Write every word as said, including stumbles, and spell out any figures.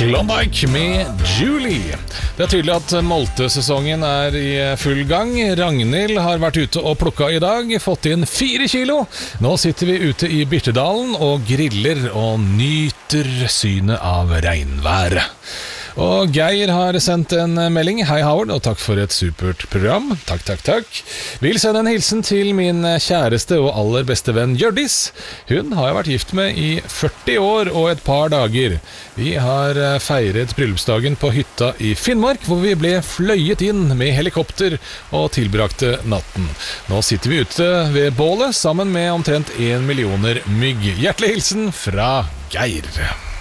Klondike med Julie. Det er tydelig at moltesesongen er i full gang. Ragnhild har vært ute og plukket i dag, fått inn fire kilo. Nå sitter vi ute i Birtedalen og griller og nyter synet av regnværet. Og Geir har sendt en melding. Hei Howard, og takk for et supert program. Takk, takk, takk. Vil sende en hilsen til min kjæreste og aller beste venn Hjørdis. Hun har jeg vært gift med i førti år og et par dager. Vi har feiret bryllupsdagen på hytta i Finnmark, hvor vi ble fløyet inn med helikopter og tilbrakte natten. Nå sitter vi ute ved bålet sammen med omtrent en millioner mygg. Hjertelig hilsen fra Geir.